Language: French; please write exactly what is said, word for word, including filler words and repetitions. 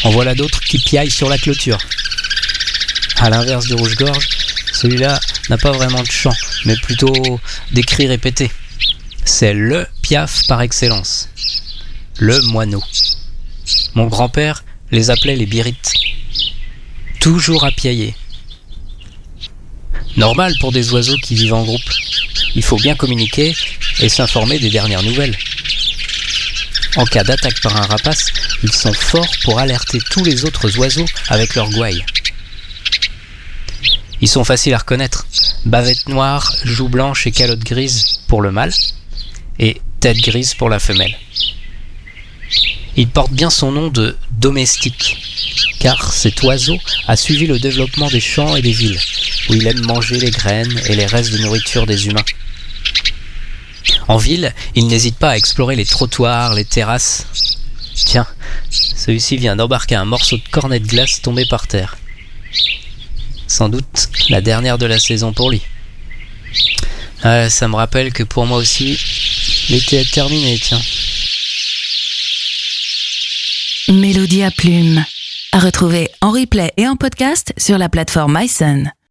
En voilà d'autres qui piaillent sur la clôture. À l'inverse du rouge-gorge, celui-là n'a pas vraiment de chant, mais plutôt des cris répétés. C'est le piaf par excellence. Le moineau. Mon grand-père les appelait les birites. Toujours à piailler. Normal pour des oiseaux qui vivent en groupe. Il faut bien communiquer et s'informer des dernières nouvelles. En cas d'attaque par un rapace, ils sont forts pour alerter tous les autres oiseaux avec leur gouaille. Ils sont faciles à reconnaître. Bavette noire, joue blanche et calotte grise pour le mâle, et tête grise pour la femelle. Il porte bien son nom de domestique, car cet oiseau a suivi le développement des champs et des villes, où il aime manger les graines et les restes de nourriture des humains. En ville, il n'hésite pas à explorer les trottoirs, les terrasses. Tiens, celui-ci vient d'embarquer un morceau de cornet de glace tombé par terre. Sans doute la dernière de la saison pour lui. Ouais, ça me rappelle que pour moi aussi, l'été est terminé, tiens. Mélodie à plume. À retrouver en replay et en podcast sur la plateforme mysun.